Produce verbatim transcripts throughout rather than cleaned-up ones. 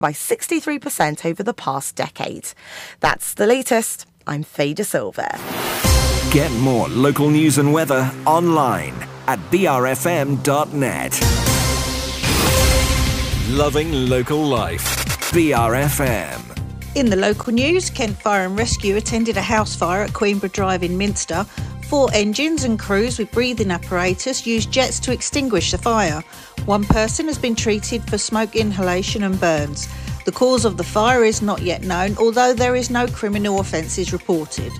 by sixty-three percent over the past decade. That's the latest. I'm Faye De Silva. Get more local news and weather online at b r f m dot net. Loving local life. B R F M. In the local news, Kent Fire and Rescue attended a house fire at Queenborough Drive in Minster. Four engines and crews with breathing apparatus used jets to extinguish the fire. One person has been treated for smoke inhalation and burns. The cause of the fire is not yet known, although there is no criminal offences reported.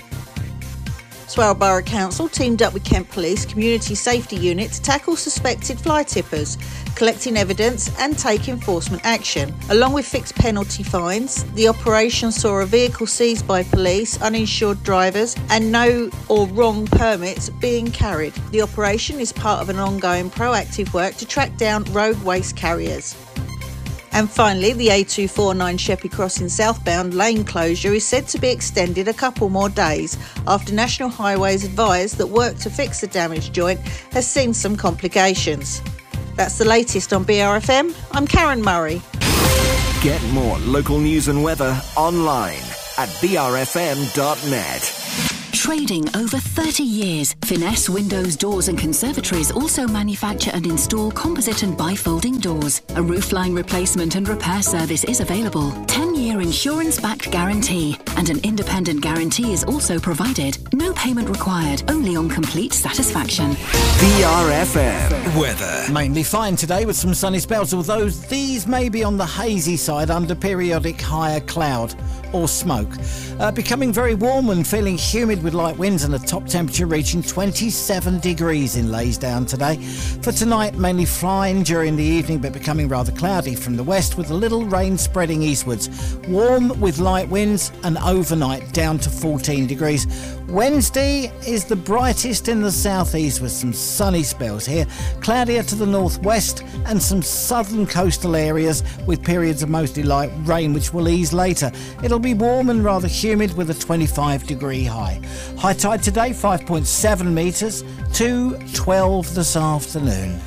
Swale Borough Council teamed up with Kent Police Community Safety Unit to tackle suspected fly tippers, collecting evidence and take enforcement action. Along with fixed penalty fines, the operation saw a vehicle seized by police, uninsured drivers and no or wrong permits being carried. The operation is part of an ongoing proactive work to track down road waste carriers. And finally, the A two forty-nine Sheppey Crossing southbound lane closure is said to be extended a couple more days after National Highways advised that work to fix the damaged joint has seen some complications. That's the latest on B R F M. I'm Karen Murray. Get more local news and weather online at b r f m dot net. Trading over thirty years, Finesse Windows, Doors and Conservatories also manufacture and install composite and bifolding doors. A roofline replacement and repair service is available. ten-year insurance-backed guarantee and an independent guarantee is also provided. No payment required, only on complete satisfaction. B R F M weather. Mainly fine today with some sunny spells, although these may be on the hazy side under periodic higher cloud or smoke. Uh, becoming very warm and feeling humid with light winds and a top temperature reaching twenty-seven degrees in Laysdown today. For tonight, mainly fine during the evening but becoming rather cloudy from the west with a little rain spreading eastwards. Warm with light winds and overnight down to fourteen degrees. Wednesday is the brightest in the southeast with some sunny spells here. Cloudier to the northwest and some southern coastal areas with periods of mostly light rain which will ease later. It'll be warm and rather humid with a twenty-five degree high. High tide today five point seven metres to twelve this afternoon.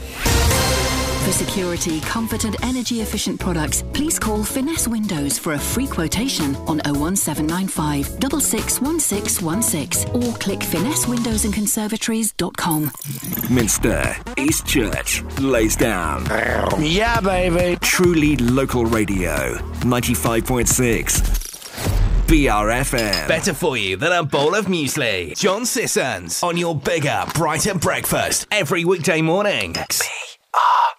For security, comfort and energy efficient products, please call Finesse Windows for a free quotation on oh one seven nine five, six six one six one six or click finesse windows and conservatories dot com. Minster, East Church, Laysdown. Yeah, baby. Truly local radio, ninety-five point six. B R F M. Better for you than a bowl of muesli. John Sissons on your bigger, brighter breakfast every weekday morning. B R